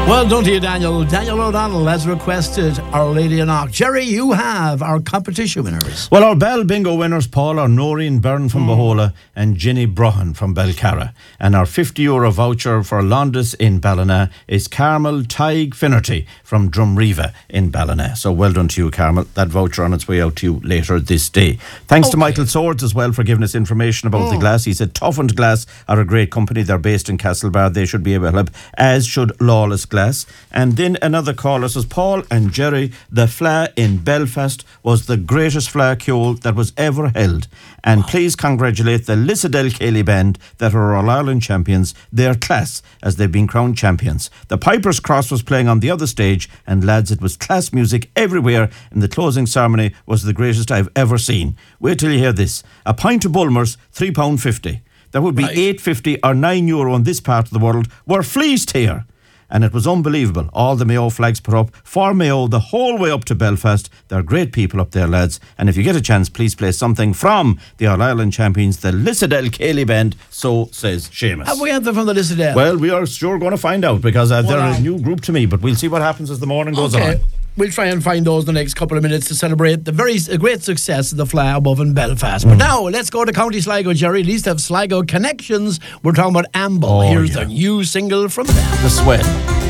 Well done to you, Daniel. Daniel O'Donnell has requested Our Lady of Knock. Jerry, you have our competition winners. Well, our Bell Bingo winners, Paul, are Noreen Byrne from Bohola and Ginny Brohan from Belcarra. And our €50 voucher for Londis in Ballina is Carmel Tig Finnerty from Drumriva in Ballina. So well done to you, Carmel. That voucher on its way out to you later this day. Thanks to Michael Swords as well for giving us information about the glass. He said Toughened Glass are a great company. They're based in Castlebar. They should be able to help, as should Lawless Glass. And then another caller says, Paul and Jerry, the Fleadh in Belfast was the greatest Fleadh Ceol that was ever held. And please congratulate the Lissadell Cayley Band that are All Ireland champions. They're class, as they've been crowned champions. The Piper's Cross was playing on the other stage, and lads, it was class music everywhere, and the closing ceremony was the greatest I've ever seen. Wait till you hear this. A pint of Bulmers, £3.50. That would be €8.50 or €9 in this part of the world, were fleeced here. And it was unbelievable. All the Mayo flags put up for Mayo the whole way up to Belfast. They're great people up there, lads. And if you get a chance, please play something from the All Ireland champions, the Lissadell Cayley Band. So says Seamus. Have we anything from the Lissadell? Well, we are sure going to find out because they're a new group to me. But we'll see what happens as the morning goes on. We'll try and find those in the next couple of minutes to celebrate the very great success of the Fleadh above in Belfast. But now, let's go to County Sligo, Jerry. At least have Sligo connections. We're talking about Amble. Here's the new single from them. The Swell.